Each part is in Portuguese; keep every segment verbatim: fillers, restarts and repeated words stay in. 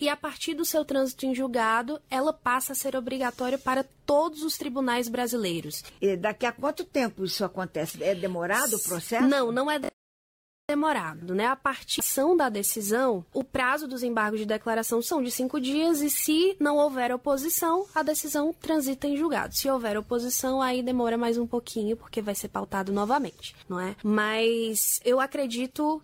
e a partir do seu trânsito em julgado, ela passa a ser obrigatória para todos os tribunais brasileiros. E daqui a quanto tempo isso acontece? É demorado o processo? Não, não é demorado, né? A partição da decisão, o prazo dos embargos de declaração são de cinco dias e se não houver oposição, a decisão transita em julgado. Se houver oposição, aí demora mais um pouquinho, porque vai ser pautado novamente, não é? Mas eu acredito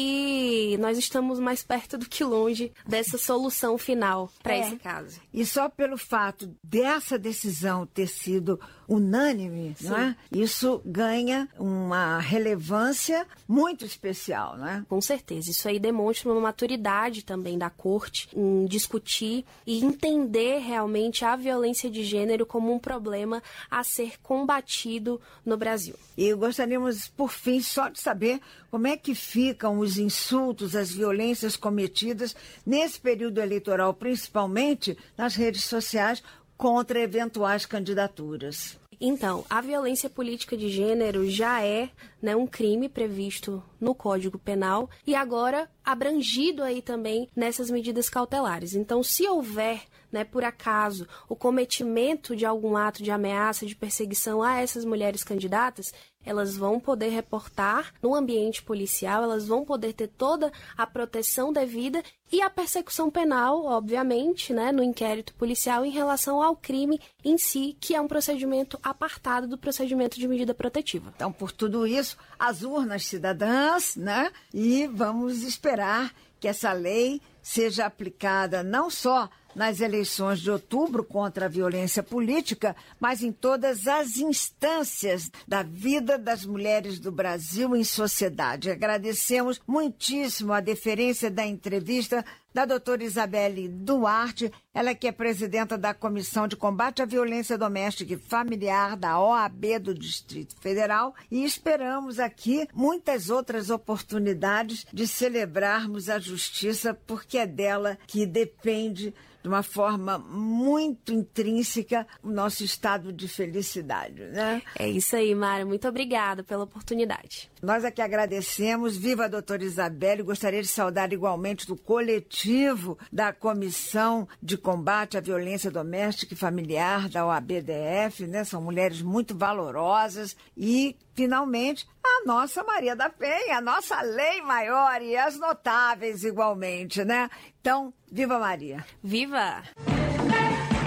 que nós estamos mais perto do que longe dessa solução final para é. esse caso. E só pelo fato dessa decisão ter sido unânime, não é? Isso ganha uma relevância muito especial, não é? Com certeza. Isso aí demonstra uma maturidade também da corte em discutir e entender realmente a violência de gênero como um problema a ser combatido no Brasil. E gostaríamos, por fim, só de saber como é que ficam os insultos, as violências cometidas nesse período eleitoral, principalmente nas redes sociais, contra eventuais candidaturas. Então, a violência política de gênero já é, né, um crime previsto no Código Penal e agora abrangido aí também nessas medidas cautelares. Então, se houver, né, por acaso, o cometimento de algum ato de ameaça, de perseguição a essas mulheres candidatas, elas vão poder reportar no ambiente policial, elas vão poder ter toda a proteção devida e a persecução penal, obviamente, né, no inquérito policial em relação ao crime em si, que é um procedimento apartado do procedimento de medida protetiva. Então, por tudo isso, as urnas cidadãs, né, e vamos esperar que essa lei seja aplicada não só nas eleições de outubro contra a violência política, mas em todas as instâncias da vida das mulheres do Brasil em sociedade. Agradecemos muitíssimo a deferência da entrevista da doutora Isabelle Duarte, ela que é presidenta da Comissão de Combate à Violência Doméstica e Familiar da O A B do Distrito Federal, e esperamos aqui muitas outras oportunidades de celebrarmos a justiça, porque é dela que depende de uma forma muito intrínseca o nosso estado de felicidade, né? É isso aí, Mara. Muito obrigada pela oportunidade. Nós aqui agradecemos. Viva a doutora Isabelle. Gostaria de saudar igualmente do coletivo da Comissão de Combate à Violência Doméstica e Familiar da O A B D F, né? São mulheres muito valorosas e, finalmente, a nossa Maria da Penha, a nossa lei maior e as notáveis igualmente, né? Então, viva Maria! Viva!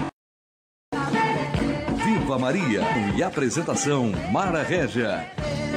Viva Maria! E apresentação Mara Régia.